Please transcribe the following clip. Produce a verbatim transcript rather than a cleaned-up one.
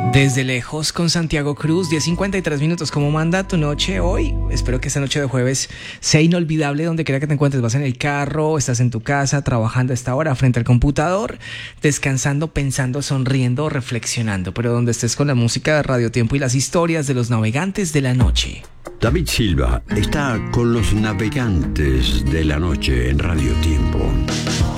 Desde lejos con Santiago Cruz, diez cincuenta y tres minutos. ¿Cómo manda tu noche hoy? Espero que esta noche de jueves sea inolvidable donde quiera que te encuentres. Vas en el carro, estás en tu casa, trabajando a esta hora frente al computador, descansando, pensando, sonriendo, reflexionando. Pero donde estés con la música de Radio Tiempo y las historias de los navegantes de la noche. David Silva está con los navegantes de la noche en Radio Tiempo.